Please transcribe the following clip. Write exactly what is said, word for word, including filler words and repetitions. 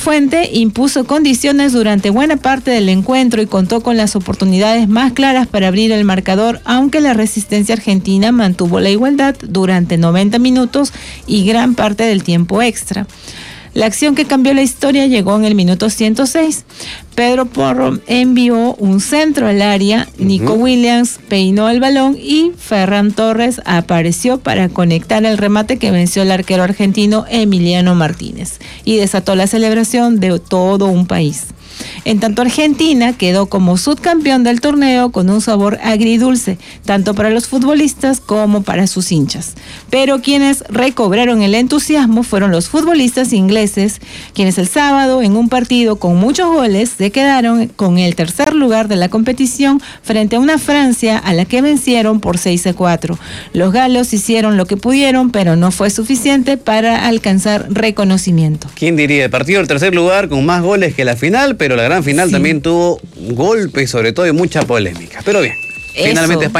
Fuente impuso condiciones durante buena parte del encuentro y contó con las oportunidades más claras para abrir el marcador, aunque la resistencia argentina mantuvo la igualdad durante noventa minutos y gran parte del tiempo extra. La acción que cambió la historia llegó en el minuto ciento seis. Pedro Porro envió un centro al área, Nico uh-huh. Williams peinó el balón y Ferran Torres apareció para conectar el remate que venció el arquero argentino Emiliano Martínez y desató la celebración de todo un país. En tanto, Argentina quedó como subcampeón del torneo con un sabor agridulce, tanto para los futbolistas como para sus hinchas. Pero quienes recobraron el entusiasmo fueron los futbolistas ingleses, quienes el sábado, en un partido con muchos goles, se quedaron con el tercer lugar de la competición frente a una Francia a la que vencieron por seis a cuatro. Los galos hicieron lo que pudieron, pero no fue suficiente para alcanzar reconocimiento. ¿Quién diría? El partido del tercer lugar con más goles que la final, pero la gran final sí. también tuvo golpes, sobre todo, y mucha polémica. Pero bien, Eso. Finalmente España